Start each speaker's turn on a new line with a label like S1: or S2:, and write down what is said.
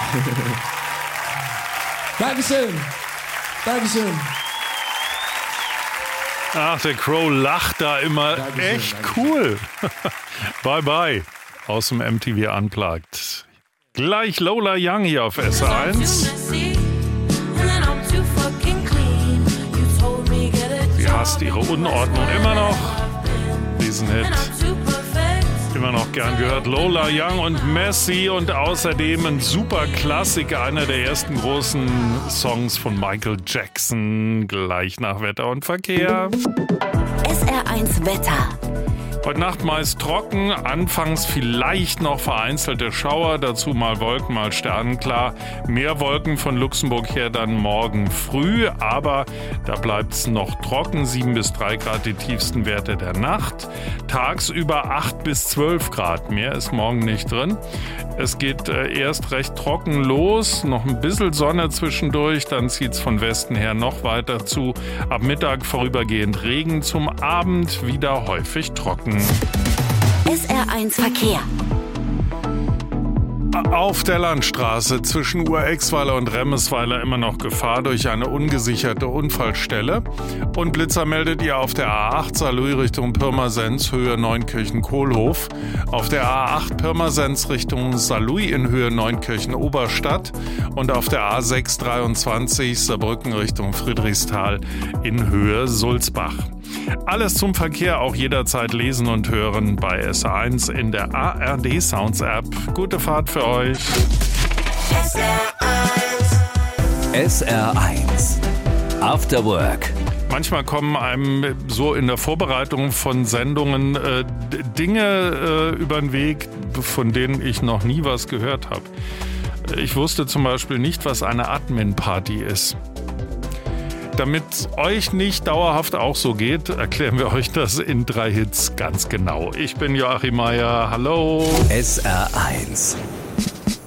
S1: Dankeschön. Dankeschön.
S2: Ach, der Crow lacht da immer.
S1: Dankeschön,
S2: Echt
S1: Dankeschön.
S2: cool. Bye, bye. Aus dem MTV Unplugged. Gleich Lola Young hier auf S1. Sie hasst ihre Unordnung immer noch. Diesen Hit. Immer noch gern gehört. Lola Young und Messi und außerdem ein super Klassiker, einer der ersten großen Songs von Michael Jackson. Gleich nach Wetter und Verkehr.
S3: SR1 Wetter.
S2: Heute Nacht meist trocken, anfangs vielleicht noch vereinzelte Schauer, dazu mal Wolken, mal sternenklar. Mehr Wolken von Luxemburg her dann morgen früh, aber da bleibt es noch trocken, 7 bis 3 Grad die tiefsten Werte der Nacht. Tagsüber 8 bis 12 Grad, mehr ist morgen nicht drin. Es geht erst recht trocken los, noch ein bisschen Sonne zwischendurch, dann zieht es von Westen her noch weiter zu. Ab Mittag vorübergehend Regen, zum Abend wieder häufig trocken.
S3: SR1 Verkehr.
S2: Auf der Landstraße zwischen Urexweiler und Remmesweiler immer noch Gefahr durch eine ungesicherte Unfallstelle. Und Blitzer meldet ihr auf der A8 Saarlouis Richtung Pirmasens, Höhe Neunkirchen-Kohlhof. Auf der A8 Pirmasens Richtung Saarlouis in Höhe Neunkirchen-Oberstadt. Und auf der A6 23 Saarbrücken Richtung Friedrichsthal in Höhe Sulzbach. Alles zum Verkehr auch jederzeit lesen und hören bei SR1 in der ARD Sounds App. Gute Fahrt für euch.
S4: SR1 After Work.
S2: Manchmal kommen einem so in der Vorbereitung von Sendungen Dinge über den Weg, von denen ich noch nie was gehört habe. Ich wusste zum Beispiel nicht, was eine Admin-Party ist. Damit euch nicht dauerhaft auch so geht, erklären wir euch das in 3 Hits ganz genau. Ich bin Joachim Meier, hallo.
S4: SR1